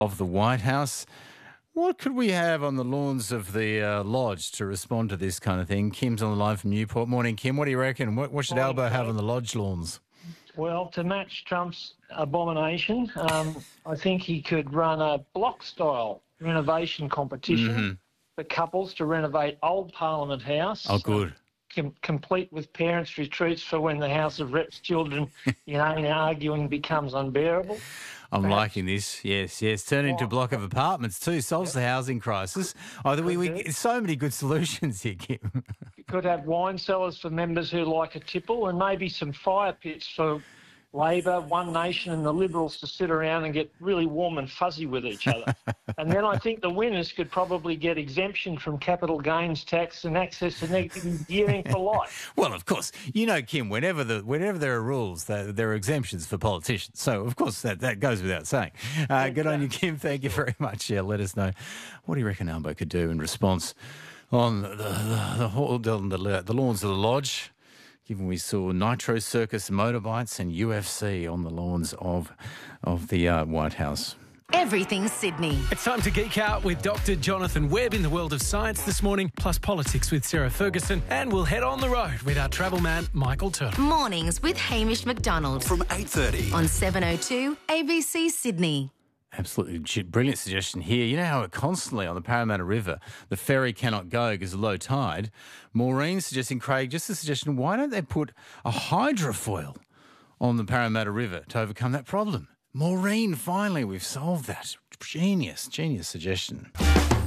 of the White House. What could we have on the lawns of the Lodge to respond to this kind of thing? Kim's on the line from Newport. Morning, Kim. What do you reckon? What should Morning, Albo have Craig. on the Lodge lawns? Well, to match Trump's abomination, I think he could run a block-style renovation competition for couples to renovate old Parliament House. Oh, good. Complete with parents' retreats for when the House of Reps children, arguing becomes unbearable. I'm liking this. Yes. Turn into a block of apartments too. Solves the housing crisis. So many good solutions here, Kim. You could have wine cellars for members who like a tipple, and maybe some fire pits for Labor, One Nation and the Liberals to sit around and get really warm and fuzzy with each other. And then I think the winners could probably get exemption from capital gains tax and access to negative gearing for life. Well, of course. Kim, whenever there are rules, there are exemptions for politicians. So, of course, that goes without saying. Good on you, Kim. Thank you very much. Yeah, let us know. What do you reckon Albo could do in response on the lawns of the Lodge? Given we saw Nitro Circus motorbikes and UFC on the lawns of the White House. Everything Sydney. It's time to geek out with Dr. Jonathan Webb in the world of science this morning, plus politics with Sarah Ferguson, and we'll head on the road with our travel man, Michael Turner. Mornings with Hamish McDonald. From 8:30 on 7:02 ABC Sydney. Absolutely brilliant suggestion here. You know how constantly on the Parramatta River the ferry cannot go because of low tide? Maureen suggesting, Craig, just a suggestion, why don't they put a hydrofoil on the Parramatta River to overcome that problem? Maureen, finally, we've solved that. Genius suggestion.